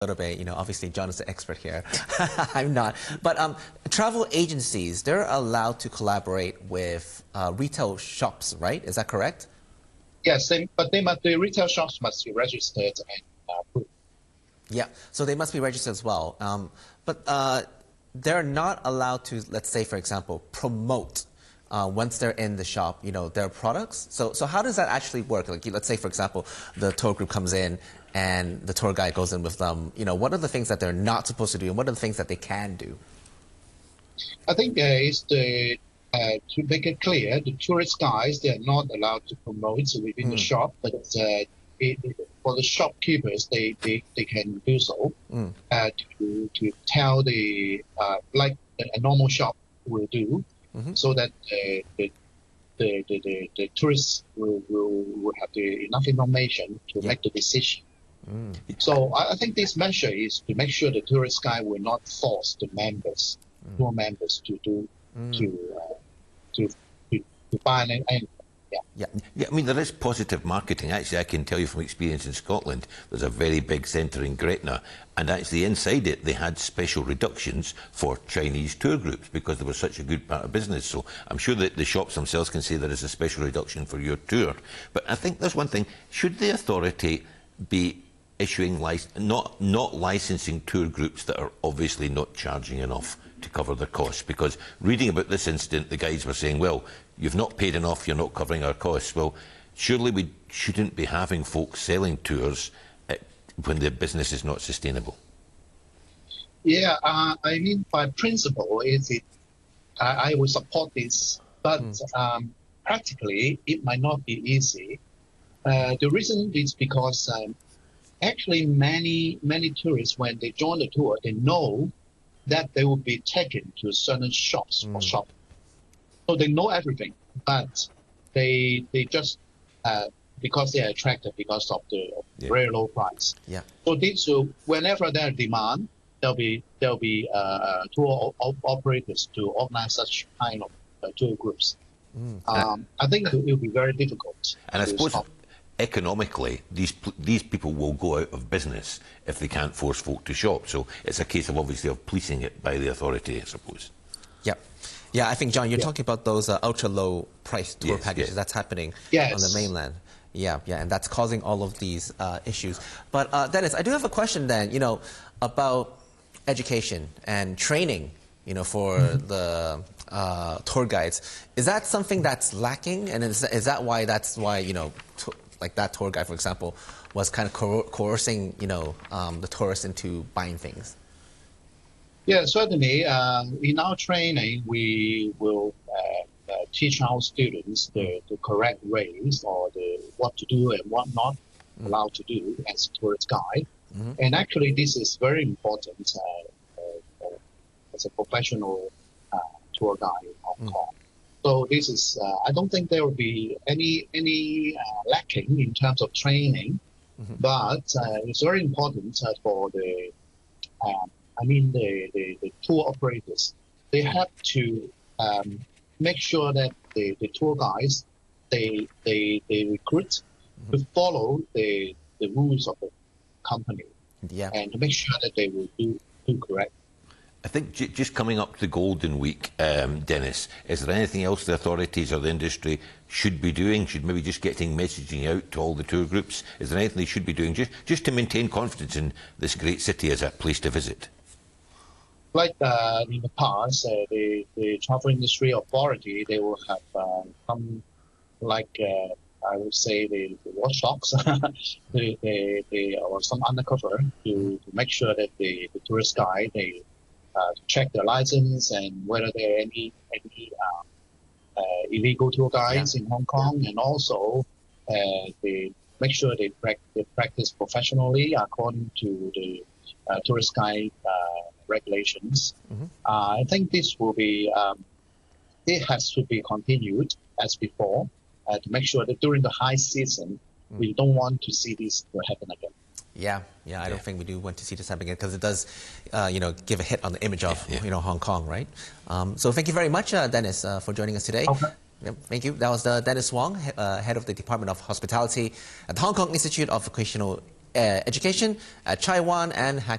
little bit, obviously John is the expert here. I'm not. But travel agencies, they're allowed to collaborate with retail shops, right? Is that correct? Yes, the retail shops must be registered and approved. Yeah, so they must be registered as well. But they're not allowed to, let's say, for example, promote once they're in the shop, their products. So how does that actually work? Like, let's say, for example, the tour group comes in and the tour guide goes in with them. What are the things that they're not supposed to do, and what are the things that they can do? I think is to make it clear, the tourist guides, they are not allowed to promote within the shop, but for the shopkeepers, they can do so to tell like a normal shop will do, so that the tourists will have enough information to make the decision. So I think this measure is to make sure the tourist guide will not force the members, tour members, to buy anything. Yeah. I mean, there is positive marketing. Actually, I can tell you from experience in Scotland, there's a very big centre in Gretna, and actually inside it, they had special reductions for Chinese tour groups because they were such a good part of business. So I'm sure that the shops themselves can say there is a special reduction for your tour. But I think there's one thing. Should the authority be issuing, not licensing tour groups that are obviously not charging enough to cover their costs? Because reading about this incident, the guides were saying, well, you've not paid enough, you're not covering our costs. Well, surely we shouldn't be having folks selling tours when the business is not sustainable. Yeah, I mean, by principle, I will support this, but practically, it might not be easy. The reason is because actually many tourists, when they join the tour, they know that they will be taken to certain shops or shopping. So they know everything, but they just because they are attracted because of the very low price. Yeah. So whenever there demand, there'll be tour operators to organize such kind of tour groups. I think it will be very difficult. And I suppose economically, these people will go out of business if they can't force folk to shop. So it's a case of obviously of policing it by the authority, I suppose. Yep. Yeah, I think, John, you're talking about those ultra-low price tour packages. That's happening on the mainland. Yeah, and that's causing all of these issues. But Dennis, I do have a question then, about education and training, for the tour guides. Is that something that's lacking? And is that why like that tour guide, for example, was kind of coercing, the tourists into buying things? Yeah, certainly. In our training, we will teach our students the correct ways or what to do and what not allowed to do as a tourist guide. And actually, this is very important as a professional tour guide in Hong Kong. So this is, I don't think there will be any lacking in terms of training, but it's very important for the tour operators. They have to make sure that the tour guides they recruit to follow the rules of the company, and to make sure that they will do correct. I think just coming up to Golden Week, Dennis, is there anything else the authorities or the industry should be doing? Should maybe just getting messaging out to all the tour groups? Is there anything they should be doing just to maintain confidence in this great city as a place to visit? Like in the past, the travel industry authority, they will have some, I would say, the workshops, or some undercover to make sure that the tourist guide, they check their license and whether there are any illegal tour guides in Hong Kong, and also they make sure they practice professionally according to the tourist guide regulations. I think this will be, it has to be continued as before to make sure that during the high season, we don't want to see this to happen again. Yeah, I don't think we do want to see this happen again because it does, give a hit on the image of, Hong Kong, right? So thank you very much, Dennis, for joining us today. Okay. Yep, thank you. That was Dennis Wong, head of the Department of Hospitality at the Hong Kong Institute of Vocational Education at Chai Wan and Hack